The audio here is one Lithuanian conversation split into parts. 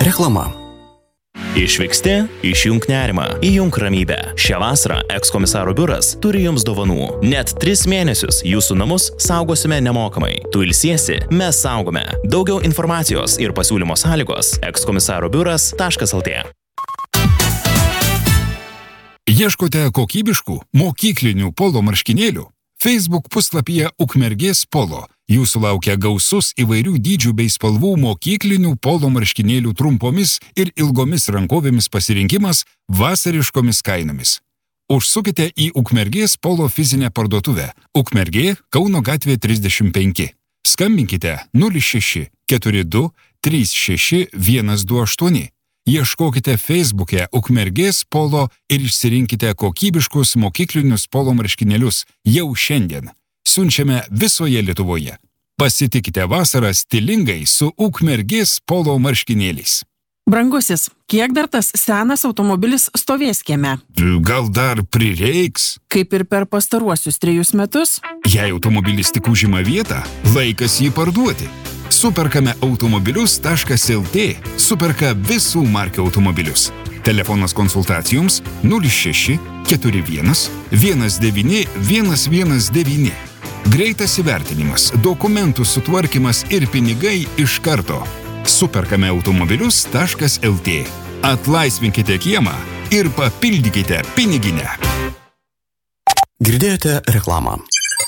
Reklama. Išvyksti, išjunk nerimą, įjunk ramybę. Šią vasarą ekskomisaro biuras turi jums dovanų. Net 3 mėnesius jūsų namus saugosime nemokamai. Tu ilsiesi, mes saugome. Daugiau informacijos ir pasiūlymo sąlygos ekskomisarobiuras.lt. Ieškote kokybiškų mokyklinių polo marškinėlių? Facebook puslapyje Ukmergės polo. Jūsų laukia gausus įvairių dydžių bei spalvų mokyklinių polo marškinėlių trumpomis ir ilgomis rankovėmis pasirinkimas vasariškomis kainomis. Užsukite į Ukmergės polo fizinę parduotuvę. Ukmergė, Kauno gatvė 35. Skambinkite 06 42 36 128. Ieškokite Facebook'e Ukmergės polo ir išsirinkite kokybiškus mokyklinius polo marškinėlius jau šiandien. Siunčiame visoje Lietuvoje. Pasitikite vasarą stilingai su Ukmergės polo marškinėliais. Brangusis, kiek dar tas senas automobilis stovės kieme? Gal dar prireiks? Kaip ir per pastaruosius 3 metus? Jei automobilis tik užima vietą, laikas jį parduoti. Superkame automobilius.lt. Superka visų markių automobilius. Telefonas konsultacijoms 06 41 19 119. Greitas įvertinimas, dokumentų sutvarkymas ir pinigai iš karto. Superkame automobilius.lt. Atlaisvinkite kiemą ir papildykite piniginę. Girdėjote reklamą.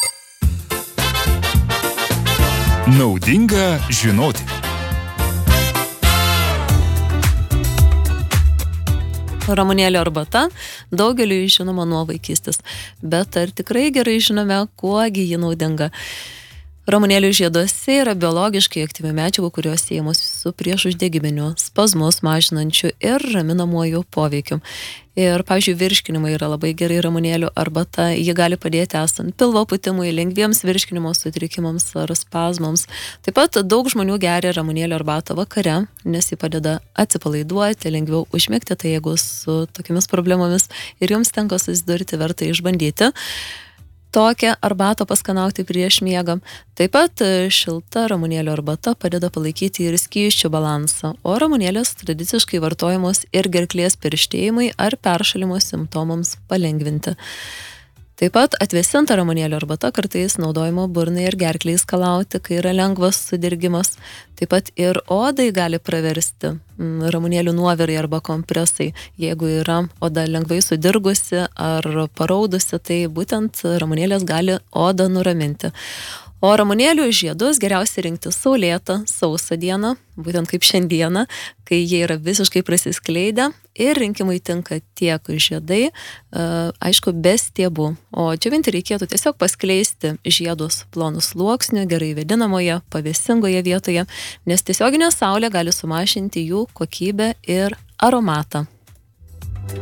Naudinga žinoti. Ramunėlio arbata daugeliui žinoma nuo vaikystės, bet ar tikrai gerai žinome, kuogi ji naudinga? Ramunėlių žieduose yra biologiškai aktyvių medžiagų, kurios siejamos su priešuždegiminiu, spazmus mažinančiu ir raminamuoju poveikiu. Ir, pavyzdžiui, virškinimai yra labai gerai ramunėlių arbata. Ji gali padėti esant pilvo pūtimui, lengviems virškinimo sutrikimams ar spazmams. Taip pat daug žmonių geria ramunėlių arbatą vakare, nes ji padeda atsipalaiduoti, lengviau užmigti, tai jeigu su tokiamis problemomis ir jums tenka susidurti, verta išbandyti tokią arbatą paskanauti prieš miegą. Taip pat šilta ramunėlių arbata padeda palaikyti ir skysčių balansą, o ramunėlės tradiciškai vartojamos ir gerklės perštėjimui ar peršalimo simptomams palengvinti. Taip pat atvėsinta ramunėlių arbata kartais naudojama burnai ir gerkliai skalauti, kai yra lengvas sudirgimas. Taip pat ir odai gali praversti ramunėlių nuovirai arba kompresai. Jeigu yra oda lengvai sudirgusi ar paraudusi, tai būtent ramunėlės gali odą nuraminti. O ramunėlių žiedus geriausia rinkti saulėtą, sausą dieną, būtent kaip šiandieną, kai jie yra visiškai prasiskleidę ir rinkimui tinka tiek žiedai, aišku, be stiebų. O džiovinti reikėtų tiesiog paskleisti žiedus plonų sluoksnių, gerai vėdinamoje, pavėsingoje vietoje, nes tiesioginė saulė gali sumažinti jų kokybę ir aromatą.